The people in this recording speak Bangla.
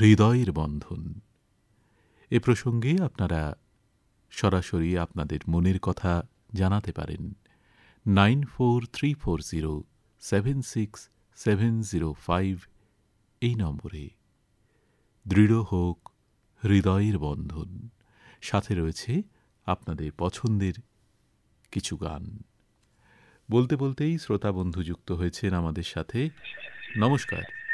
হৃদয়ের বন্ধন। এ প্রসঙ্গে আপনারা সরাসরি আপনাদের মনের কথা জানাতে পারেন 9434076705 এই নম্বরে। দৃঢ় হোক হৃদয়ের বন্ধন। সাথে রয়েছে আপনাদের পছন্দের কিছু গান। বলতে বলতেই শ্রোতা বন্ধু যুক্ত হয়েছেন আমাদের সাথে। নমস্কার।